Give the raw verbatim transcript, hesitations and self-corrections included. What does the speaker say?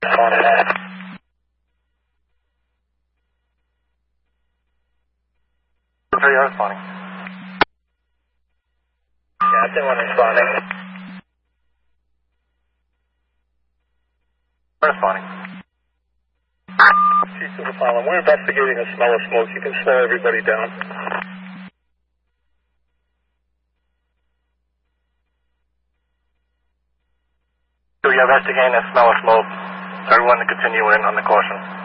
Responding that. three, you're responding. Yeah, ten one responding. Responding. Chief of the Apollo, we're investigating a smell of smoke. You can slow everybody down. So you're investigating a smell of smoke. Everyone to continue in on the caution.